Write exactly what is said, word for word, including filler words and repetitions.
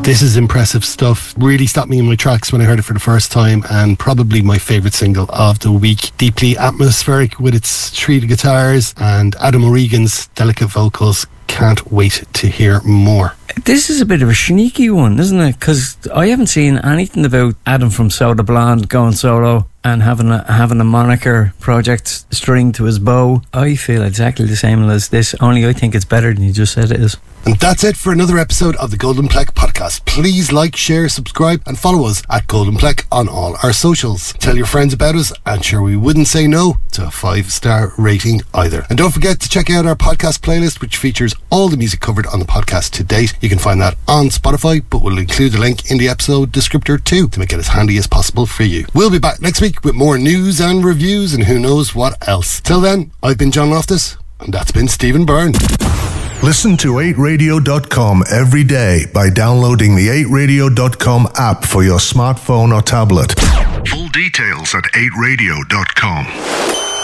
This is impressive stuff. Really stopped me in my tracks when I heard it for the first time, and probably my favourite single of the week. Deeply atmospheric with its treated guitars and Adam O'Regan's delicate vocals. Can't wait to hear more. This is a bit of a sneaky one, isn't it? Because I haven't seen anything about Adam from Soda Blonde going solo and having a having a moniker project string to his bow. I feel exactly the same as this, only I think it's better than you just said it is. And that's it for another episode of the Golden Pleck podcast. Please like, share, subscribe and follow us at Golden Pleck on all our socials. Tell your friends about us, and sure we wouldn't say no to a five star rating either. And don't forget to check out our podcast playlist, which features all the music covered on the podcast to date. You can find that on Spotify, but we'll include the link in the episode descriptor too, to make it as handy as possible for you. We'll be back next week with more news and reviews and who knows what else. Till then, I've been John Loftus, and that's been Stephen Byrne. Listen to eight radio dot com every day by downloading the eight radio dot com app for your smartphone or tablet. Full details at eight radio dot com.